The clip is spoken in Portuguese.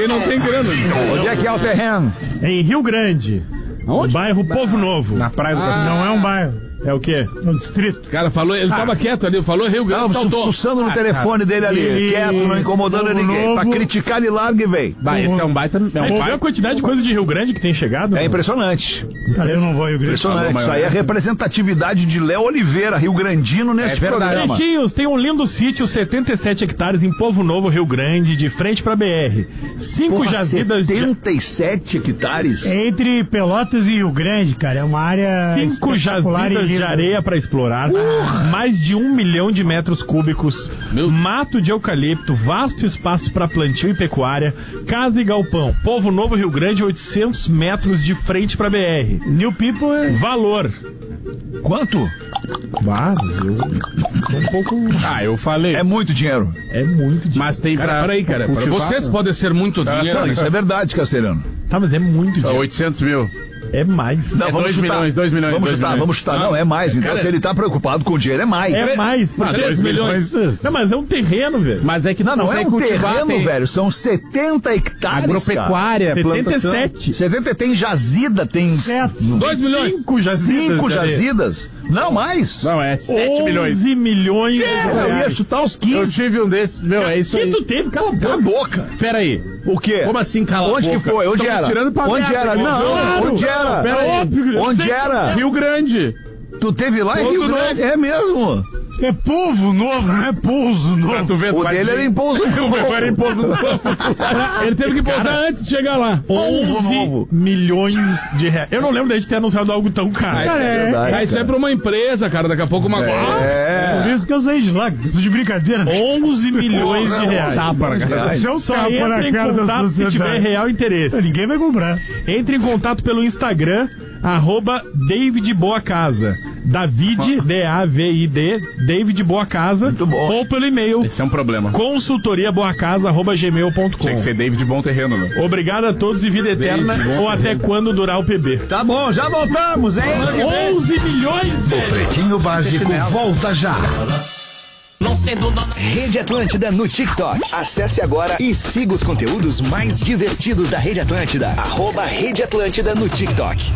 quem não tem grana. Onde é que é o terreno? Em Rio Grande. Aonde? O bairro Povo Novo. Na Praia do Cacete. Não é um bairro. É o quê? Um distrito. Cara, falou, ele tava quieto ali, falou Rio Grande, Não, saltou. fuçando no telefone dele ali, quieto, não incomodando Povo ninguém. Novo. Pra criticar, ele larga e vem. Bah, esse é um baita... Viu a quantidade de coisa de Rio Grande que tem chegado? É impressionante. Cara, eu não vou ao Rio Grande. Impressionante. Isso aí é a representatividade de Léo Oliveira, Rio Grandino, neste programa. Pretinhos, tem um lindo sítio, 77 hectares em Povo Novo, Rio Grande, de frente pra BR. 5 Porra, jazidas 77 hectares? É entre Pelotas e Rio Grande, cara. É uma área 5 espetacular e jazidas de linda. areia para explorar, mais de 1 milhão de metros cúbicos, mato de eucalipto, vasto espaço para plantio e pecuária, casa e galpão. Povo Novo, Rio Grande, 800 metros de frente para BR. New People é... Valor. Quanto? Mas eu um pouco... eu falei. É muito dinheiro. É muito dinheiro. Mas tem pra... Peraí, cara. Pra cultivar, vocês pode ser muito dinheiro. Não, isso é verdade, Castelhano. Tá, mas é muito dinheiro. 800 mil. É mais. Não, vamos 2 chutar. milhões, 2 milhões. Vamos 2 chutar, milhões. vamos chutar. Não, é mais. Então, Cara, se ele tá preocupado com o dinheiro, é mais. É mais. 3 milhões. Não, mas é um terreno, velho. Mas é que Não, não é consegue um cultivar, terreno, tem velho. São 70 hectares, agropecuária, plantação. 77. 70 tem jazida, tem... 2 milhões. 5 jazidas. 5 de areia. jazidas. Não, mais. Não, é 7 milhões. 11 milhões de Eu ia reais. chutar os Eu 15. tive um desses. Meu, é isso Quem aí. tu teve? Cala a Cala a boca. boca. Pera aí. O quê? Como assim, cala a Onde boca? que foi? Onde Tamo era? tirando pra Onde merda, era? pô. Não, Claro. onde era? Pera aí. Óbvio. Onde era? Rio Grande. Tu teve lá em Pouso Rio Grande? É mesmo. É Povo Novo, não é Pouso Novo. Tu vê, O dele era em Pouso Novo. Era em Pouso Novo. Ele teve que pousar antes de chegar lá. 11 Novo. milhões de reais. Eu não lembro da gente ter anunciado algo tão caro. Mas isso é pra uma empresa, cara. Daqui a pouco uma... Por isso que eu saí de lá, tô de brincadeira. 11 milhões de reais. Isso é um Só tapa entra na em cara da contato se tiver sociedade. real interesse. Ninguém vai comprar. Entre em contato pelo Instagram, @David Boa Casa. David, D-A-V-I-D, David Boa Casa. Muito bom. Ou pelo e-mail Esse é um problema. consultoriaboacasa@gmail.com. Tem que ser David Bom Terreno, né? Obrigado a todos e vida eterna, ou até quando durar o PB. Tá bom, já voltamos, hein? 11 milhões, velho! Pretinho Básico volta já. Rede Atlântida no TikTok. Acesse agora e siga os conteúdos mais divertidos da Rede Atlântida. @Rede Atlântida no TikTok.